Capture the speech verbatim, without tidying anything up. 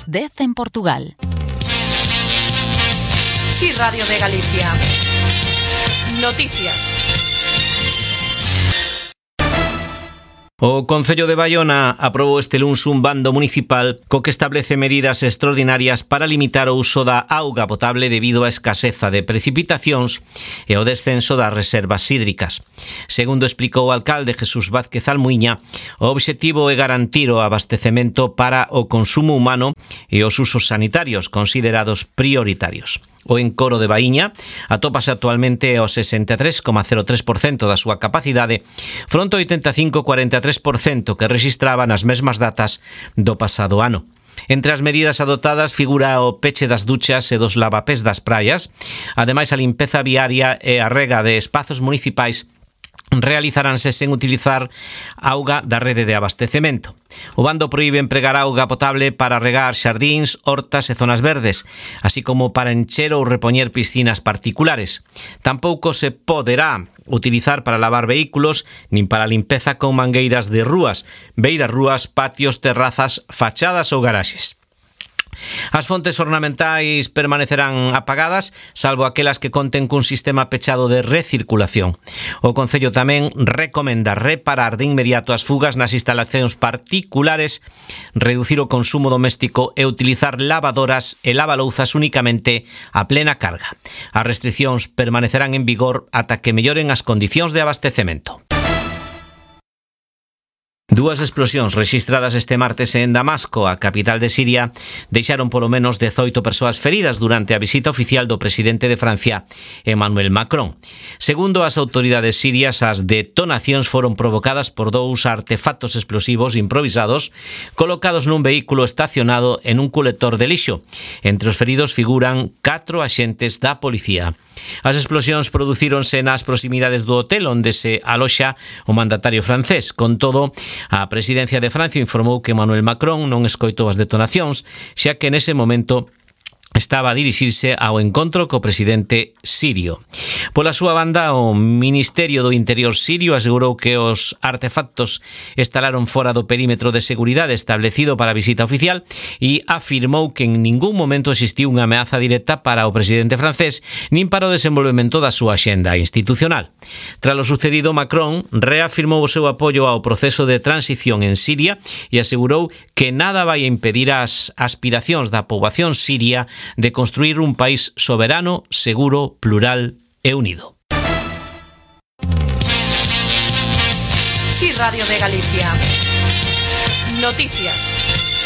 dez en Portugal. Sí, Radio de Galicia. Noticias. O Concello de Baiona aprobou este luns un bando municipal co que establece medidas extraordinarias para limitar o uso da auga potable debido á escaseza de precipitacións e ao descenso das reservas hídricas. Segundo explicou o alcalde Jesús Vázquez Almuíña, o obxectivo é garantir o abastecemento para o consumo humano e os usos sanitarios considerados prioritarios. O encoro de Baíña atópase actualmente ao sesenta e tres coma cero tres por cento da súa capacidade fronte ao oitenta e cinco coma cuarenta e tres por cento que rexistraba nas mesmas datas do pasado ano. Entre as medidas adotadas figura o peche das duchas e dos lavapés das praias, ademais a limpeza viaria e a rega de espazos municipais realizaránse sen utilizar auga da rede de abastecemento. O bando proíbe empregar auga potable para regar xardíns, hortas e zonas verdes, así como para encher ou repoñer piscinas particulares. Tampouco se poderá utilizar para lavar vehículos nin para limpeza con mangueiras de rúas, beiras rúas, patios, terrazas, fachadas ou garaxes. As fontes ornamentais permanecerán apagadas, salvo aquelas que conten cun sistema pechado de recirculación. O Concello tamén recomenda reparar de inmediato as fugas nas instalacións particulares, reducir o consumo doméstico e utilizar lavadoras e lavalouzas únicamente a plena carga. As restricións permanecerán en vigor ata que melloren as condicións de abastecemento. Dúas explosións rexistradas este martes en Damasco, a capital de Siria, deixaron polo menos dezoito persoas feridas durante a visita oficial do presidente de Francia, Emmanuel Macron. Segundo as autoridades sirias, as detonacións foron provocadas por dous artefactos explosivos improvisados colocados nun vehículo estacionado en un colector de lixo. Entre os feridos figuran catro axentes da policía. As explosións producíronse nas proximidades do hotel onde se aloxa o mandatario francés. Con todo, a presidencia de Francia informou que Emmanuel Macron non escoitou as detonacións, xa que nese momento estaba a dirixirse ao encontro co presidente sirio. Pola súa banda, o Ministerio do Interior sirio asegurou que os artefactos instalaron fora do perímetro de seguridade establecido para a visita oficial e afirmou que en ningún momento existiu unha ameaza directa para o presidente francés nin para o desenvolvemento da súa axenda institucional. Tras o sucedido, Macron reafirmou o seu apoio ao proceso de transición en Siria e asegurou que nada vai impedir as aspiracións da poboación siria de construir un país soberano, seguro, plural e unido. Sí, Radio de Galicia. Noticias.